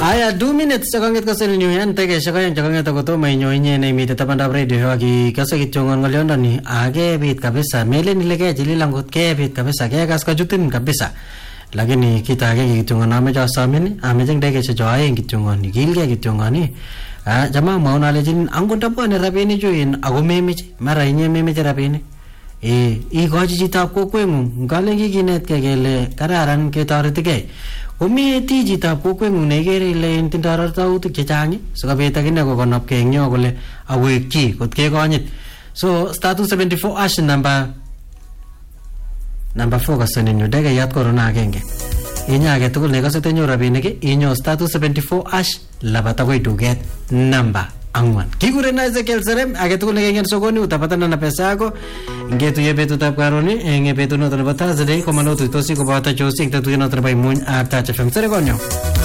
Aya 2 minutes chakangit ko sa inyo yan. Teke, siya kayang chakangit ako to. May nyo inye na imita tapandap radio. Aki kasagit yung ngalion ni age bit kabisa. Mele nilagay jili langgut ke bit kabisa. Kaya kas kajutin kabisa. Lagi ni kita age gitungan ame jawa samin. Ame jeng deke siya jawa yang gitungan ni. Gil kaya gitungan ni. Jama mau nalejin anggun tapo ane rapi ni juin. Aku meme mara inye meme rapi ni. I gaji jita ko kuemu. Galengi ginet ke gele kararan ke tariti ke. Umi ti jita ko kuemu negeri le intindarar tau tu kechangi. Suka beta gina ko konop ke ngyo kole aweki kot ke konyit. So status 74 ash number 4 kasanin nyo dega yat korona genge. Inya age tukul nega sa tenyo rabinik inyo status 74 ash labata ko ituget number angwan. Kikure na Ezekiel Serem age tukul nega ngyan sokoni utapatan na pesa ako. Ngetu ye betu tap karoni nge betu no trabata zade komano tu tosi ko bata chosi ta tu no trabai mun ata chafem sere konyo.